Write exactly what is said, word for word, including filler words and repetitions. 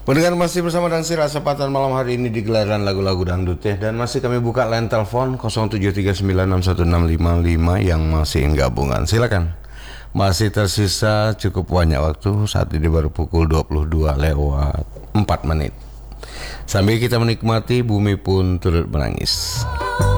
Pendengar masih bersama dan si Rasapatan malam hari ini di gelaran lagu-lagu dangdut ya. Dan masih kami buka line telepon nol tujuh tiga sembilan enam satu enam lima lima yang masih ingin gabungan. Silakan. Masih tersisa cukup banyak waktu. Saat ini baru pukul dua puluh dua lewat empat menit. Sambil kita menikmati bumi pun turut menangis.